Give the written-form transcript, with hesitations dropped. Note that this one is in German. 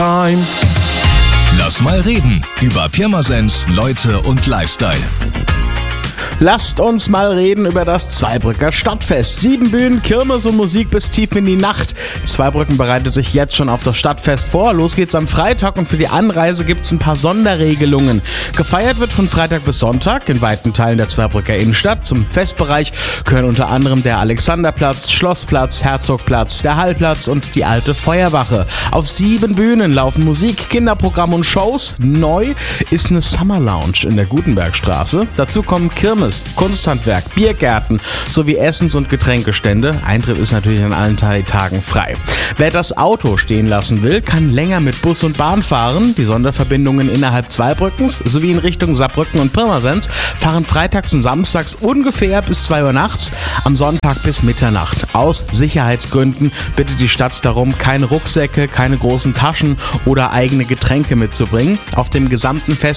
Lass mal reden über Pirmasens, Leute und Lifestyle. Lasst uns mal reden über das Zweibrücker Stadtfest. 7 Bühnen, Kirmes und Musik bis tief in die Nacht. Zweibrücken bereitet sich jetzt schon auf das Stadtfest vor. Los geht's am Freitag und für die Anreise gibt's ein paar Sonderregelungen. Gefeiert wird von Freitag bis Sonntag in weiten Teilen der Zweibrücker Innenstadt. Zum Festbereich gehören unter anderem der Alexanderplatz, Schlossplatz, Herzogplatz, der Hallplatz und die alte Feuerwache. Auf 7 Bühnen laufen Musik, Kinderprogramm und Shows. Neu ist eine Summer Lounge in der Gutenbergstraße. Dazu kommen Kirmes, Kunsthandwerk, Biergärten sowie Essens- und Getränkestände. Eintritt ist natürlich an allen Tagen frei. Wer das Auto stehen lassen will, kann länger mit Bus und Bahn fahren. Die Sonderverbindungen innerhalb Zweibrückens sowie in Richtung Saarbrücken und Pirmasens fahren freitags und samstags ungefähr bis 2 Uhr nachts, am Sonntag bis Mitternacht. Aus Sicherheitsgründen bittet die Stadt darum, keine Rucksäcke, keine großen Taschen oder eigene Getränke mitzubringen. Auf dem gesamten Fest